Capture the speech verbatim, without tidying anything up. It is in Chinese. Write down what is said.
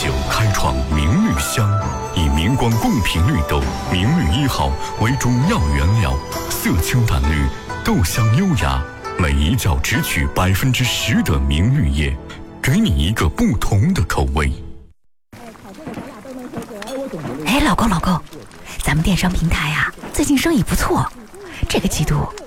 酒开创明绿香，以明光贡品绿豆明绿一号为主要原料，色清淡绿，豆香优雅，每一窖只取百分之十的明绿叶，给你一个不同的口味。 哎，老公老公，咱们电商平台啊，最近生意不错，这个季度